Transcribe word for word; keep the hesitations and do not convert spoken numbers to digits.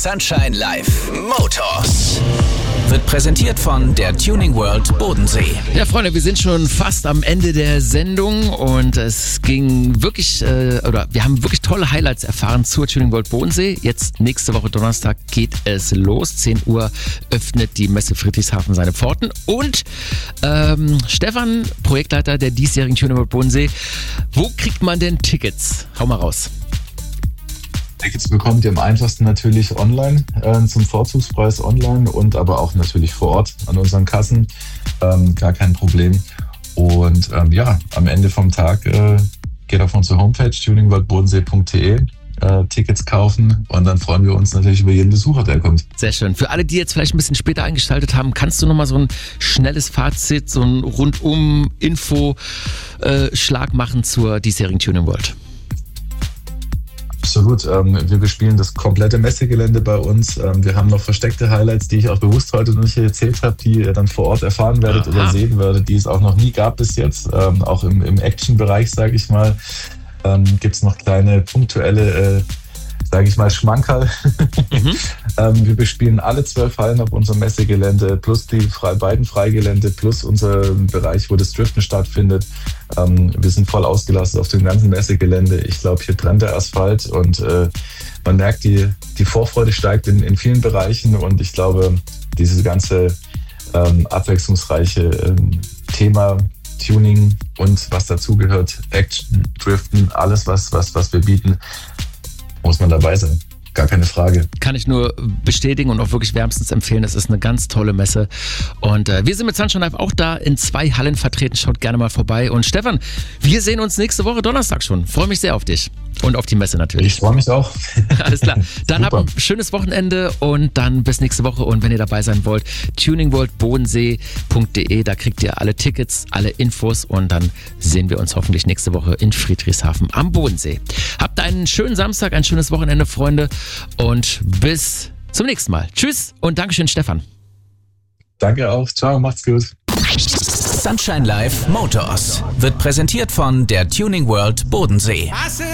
Sunshine Live Motors wird präsentiert von der Tuning World Bodensee. Ja, Freunde, wir sind schon fast am Ende der Sendung und es ging wirklich, äh, oder wir haben wirklich tolle Highlights erfahren zur Tuning World Bodensee. Jetzt nächste Woche Donnerstag geht es los. zehn Uhr öffnet die Messe Friedrichshafen seine Pforten und ähm, Stefan, Projektleiter der diesjährigen Tuning World Bodensee, wo kriegt man denn Tickets? Hau mal raus. Tickets bekommt ihr am einfachsten natürlich online, äh, zum Vorzugspreis online und aber auch natürlich vor Ort an unseren Kassen. Ähm, gar kein Problem. Und ähm, ja, am Ende vom Tag äh, geht auf unsere Homepage tuning world bodensee punkt de, äh, Tickets kaufen und dann freuen wir uns natürlich über jeden Besucher, der kommt. Sehr schön. Für alle, die jetzt vielleicht ein bisschen später eingeschaltet haben, kannst du nochmal so ein schnelles Fazit, so ein Rundum-Info-Schlag machen zur diesjährigen Tuning World? Absolut. Ähm, wir bespielen das komplette Messegelände bei uns. Ähm, wir haben noch versteckte Highlights, die ich auch bewusst heute noch nicht erzählt habe, die ihr dann vor Ort erfahren werdet. Aha. Oder sehen werdet, die es auch noch nie gab bis jetzt. Ähm, auch im, im Action-Bereich, sage ich mal, ähm, gibt es noch kleine punktuelle, äh, sage ich mal, Schmankerl. Mhm. ähm, wir bespielen alle zwölf Hallen auf unserem Messegelände, plus die frei, beiden Freigelände, plus unser Bereich, wo das Driften stattfindet. Ähm, wir sind voll ausgelastet auf dem ganzen Messegelände. Ich glaube, hier brennt der Asphalt und äh, man merkt, die, die Vorfreude steigt in, in vielen Bereichen und ich glaube, dieses ganze ähm, abwechslungsreiche ähm, Thema Tuning und was dazugehört, Action, Driften, alles, was, was, was wir bieten, muss man dabei sein. Gar keine Frage. Kann ich nur bestätigen und auch wirklich wärmstens empfehlen. Das ist eine ganz tolle Messe. Und äh, wir sind mit Sunshine Live auch da in zwei Hallen vertreten. Schaut gerne mal vorbei. Und Stefan, wir sehen uns nächste Woche Donnerstag schon. Freue mich sehr auf dich. Und auf die Messe natürlich. Ich freue mich auch. Alles klar. Dann habt ein schönes Wochenende und dann bis nächste Woche. Und wenn ihr dabei sein wollt, tuning world bodensee punkt de, da kriegt ihr alle Tickets, alle Infos und dann sehen wir uns hoffentlich nächste Woche in Friedrichshafen am Bodensee. Habt einen schönen Samstag, ein schönes Wochenende, Freunde. Und bis zum nächsten Mal. Tschüss und Dankeschön, Stefan. Danke auch. Ciao, macht's gut. Sunshine Live Motors wird präsentiert von der Tuning World Bodensee.